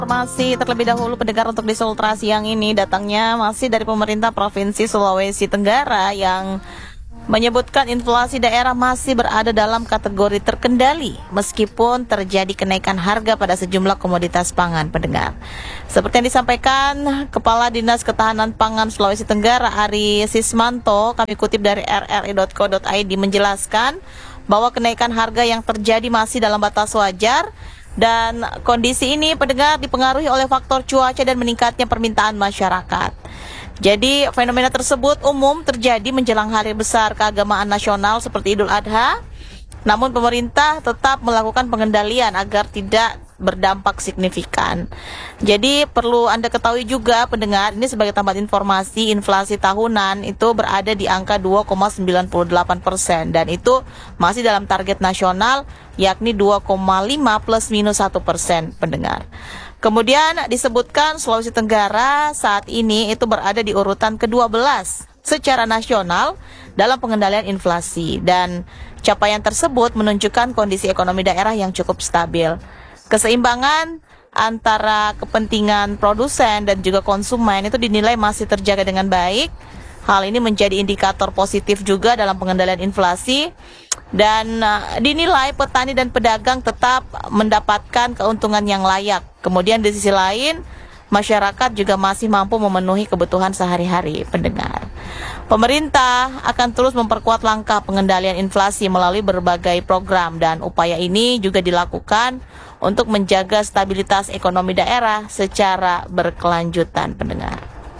Informasi terlebih dahulu pendengar untuk di Sultra siang ini datangnya masih dari pemerintah Provinsi Sulawesi Tenggara yang menyebutkan inflasi daerah masih berada dalam kategori terkendali meskipun terjadi kenaikan harga pada sejumlah komoditas pangan pendengar. Seperti yang disampaikan Kepala Dinas Ketahanan Pangan Sulawesi Tenggara Ari Sismanto, kami kutip dari rri.co.id menjelaskan bahwa kenaikan harga yang terjadi masih dalam batas wajar. Dan kondisi ini pendengar dipengaruhi oleh faktor cuaca dan meningkatnya permintaan masyarakat. Jadi fenomena tersebut umum terjadi menjelang hari besar keagamaan nasional seperti Idul Adha. Namun pemerintah tetap melakukan pengendalian agar tidak berdampak signifikan. Jadi perlu Anda ketahui juga pendengar, ini sebagai tambahan informasi, inflasi tahunan itu berada di angka 2,98% dan itu masih dalam target nasional yakni 2,5 plus minus 1% pendengar. Kemudian disebutkan Sulawesi Tenggara saat ini itu berada di urutan ke-12 secara nasional dalam pengendalian inflasi dan capaian tersebut menunjukkan kondisi ekonomi daerah yang cukup stabil. Keseimbangan antara kepentingan produsen dan juga konsumen itu dinilai masih terjaga dengan baik. Hal ini menjadi indikator positif juga dalam pengendalian inflasi dan dinilai petani dan pedagang tetap mendapatkan keuntungan yang layak. Kemudian di sisi lain, masyarakat juga masih mampu memenuhi kebutuhan sehari-hari pendengar. Pemerintah akan terus memperkuat langkah pengendalian inflasi melalui berbagai program dan upaya ini juga dilakukan untuk menjaga stabilitas ekonomi daerah secara berkelanjutan pendengar.